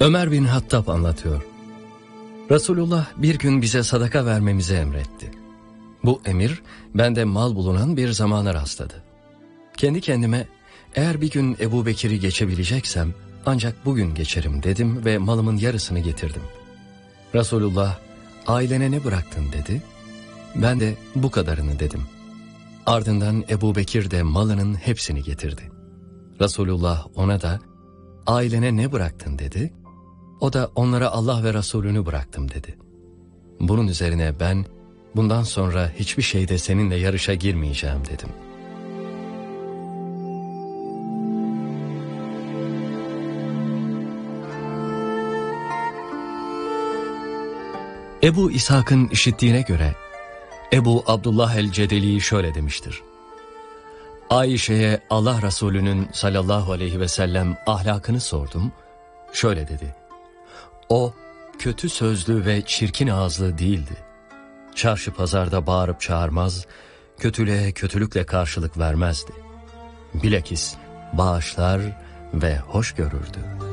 Ömer bin Hattab anlatıyor. Resulullah bir gün bize sadaka vermemizi emretti. Bu emir bende mal bulunan bir zamana rastladı. Kendi kendime eğer bir gün Ebu Bekir'i geçebileceksem ancak bugün geçerim dedim ve malımın yarısını getirdim. Resulullah ailene ne bıraktın dedi. Ben de bu kadarını dedim. Ardından Ebu Bekir de malının hepsini getirdi. Resulullah ona da ailene ne bıraktın dedi. O da onlara Allah ve Resulünü bıraktım dedi. Bunun üzerine ben bundan sonra hiçbir şeyde seninle yarışa girmeyeceğim dedim. Ebu İshak'ın işittiğine göre Ebu Abdullah el-Cedeli şöyle demiştir. Ayşe'ye Allah Resulü'nün sallallahu aleyhi ve sellem ahlakını sordum. Şöyle dedi. O kötü sözlü ve çirkin ağızlı değildi. Çarşı pazarda bağırıp çağırmaz, kötülüğe kötülükle karşılık vermezdi. Bilakis bağışlar ve hoş görürdü.